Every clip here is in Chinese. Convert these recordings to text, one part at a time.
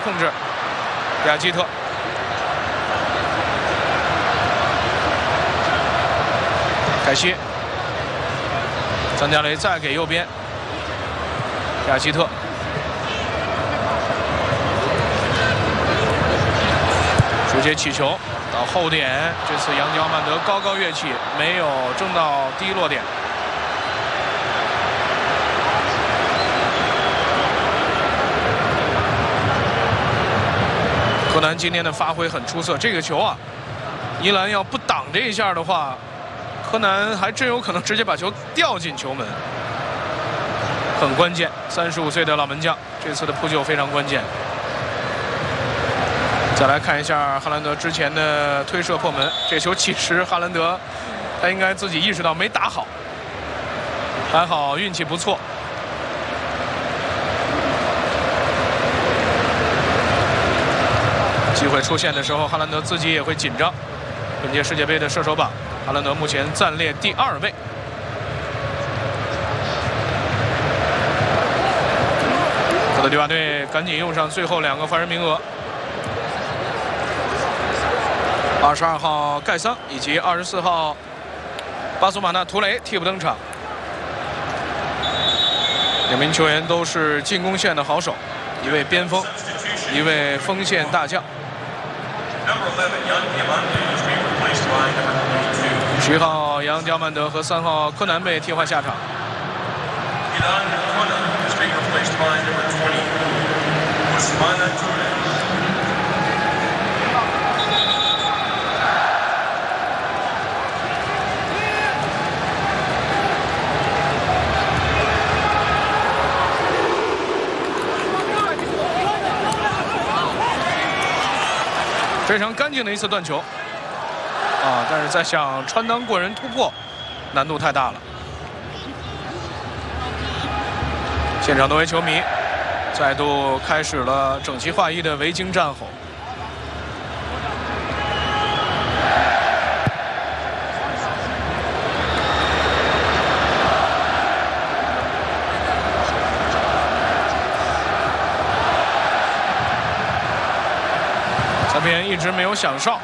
控制，亚基特。凯西，桑加雷再给右边，亚基特。直接起球到后点，这次杨迪奥曼德高高跃起，没有争到第一落点。柯南今天的发挥很出色，这个球啊，伊兰要不挡这一下的话，柯南还真有可能直接把球吊进球门，很关键。35岁的老门将，这次的扑救非常关键。再来看一下哈兰德之前的推射破门，这球其实哈兰德他应该自己意识到没打好，还好运气不错。机会出现的时候，哈兰德自己也会紧张。本届世界杯的射手榜，哈兰德目前暂列第2位。科特迪瓦队赶紧用上最后2个换人名额。22号盖桑以及24号巴苏马纳图雷替补登场。2名球员都是进攻线的好手，一位边锋，一位锋线大将。11号杨迪奥曼德和3号柯南被替换下场。非常干净的一次断球啊！但是在想穿裆过人突破，难度太大了。现场多位球迷再度开始了整齐划一的维京战吼。这边一直没有响哨。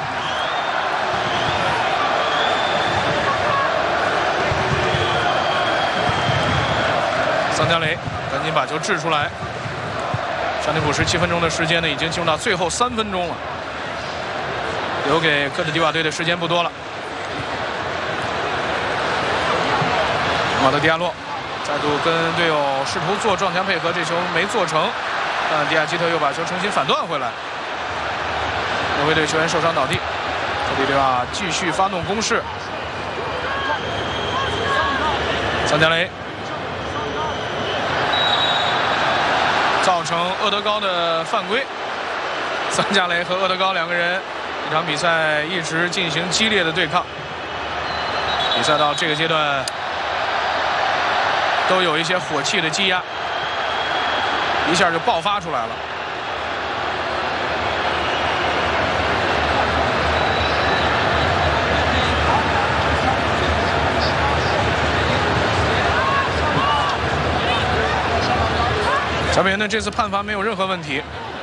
桑加雷赶紧把球掷出来。上替补时7分钟的时间呢，已经进入到最后3分钟了，留给科特迪瓦队的时间不多了。马德迪亚洛再度跟队友试图做撞墙配合，这球没做成，但迪亚基特又把球重新反断回来。挪威队球员受伤倒地，科特迪瓦继续发动攻势。桑加雷造成厄德高的犯规，桑加雷和厄德高2个人这场比赛一直进行激烈的对抗，比赛到这个阶段都有一些火气的积压，一下就爆发出来了。小比呢，这次判罚没有任何问题。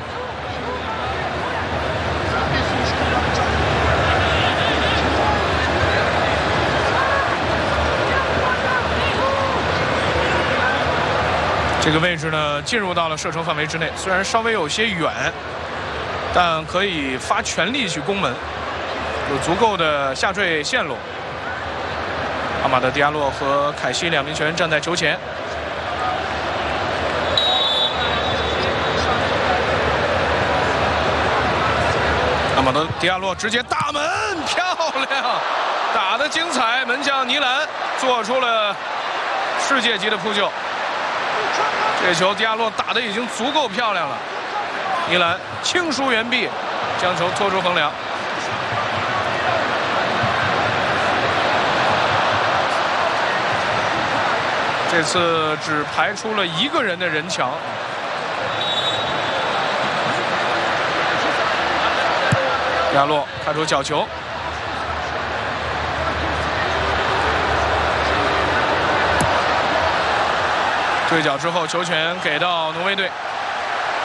这个位置呢，进入到了射程范围之内，虽然稍微有些远，但可以发全力去攻门，有足够的下坠线路。阿马德迪亚洛和凯西2名球员站在球前。阿马德迪亚洛直接大门，漂亮，打得精彩！门将尼兰做出了世界级的扑救。这球迪亚洛打得已经足够漂亮了，尼兰轻疏援臂，将球拖出横梁。这次只排出了1个人的人墙。亚洛开出角球，对角之后球权给到挪威队。